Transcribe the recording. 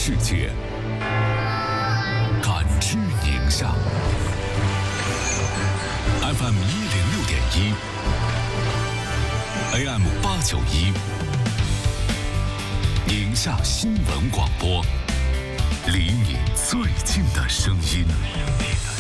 世界，感知宁夏。FM 106.1 ，AM 891，宁夏新闻广播，离你最近的声音。